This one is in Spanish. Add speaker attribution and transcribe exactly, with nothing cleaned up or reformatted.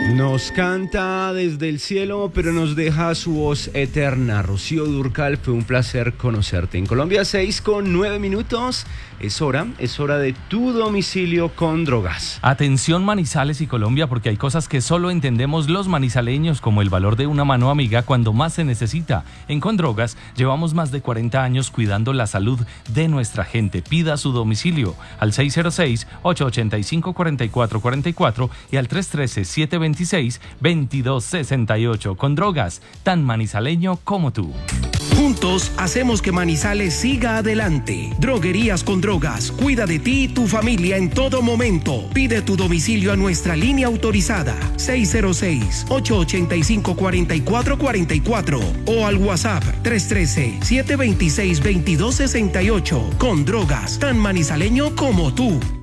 Speaker 1: Nos canta desde el cielo, pero nos deja su voz eterna. Rocío Dúrcal, fue un placer conocerte. En Colombia, seis con nueve minutos. Es hora, es hora de tu domicilio con drogas.
Speaker 2: Atención Manizales y Colombia, porque hay cosas que solo entendemos los manizaleños, como el valor de una mano amiga cuando más se necesita. En Con Drogas llevamos más de cuarenta años cuidando la salud de nuestra gente. Pida su domicilio al seis cero seis, ocho ocho cinco, cuatro cuatro cuatro cuatro y al tres uno tres, siete dos seis, dos dos seis ocho. Con Drogas, tan manizaleño como tú.
Speaker 3: Juntos hacemos que Manizales siga adelante. Droguerías Con Drogas, cuida de ti y tu familia en todo momento. Pide tu domicilio a nuestra línea autorizada seis cero seis, ocho ocho cinco, cuatro cuatro cuatro cuatro o al WhatsApp tres uno tres, siete dos seis, dos dos seis ocho. Con Drogas, tan manizaleño como tú.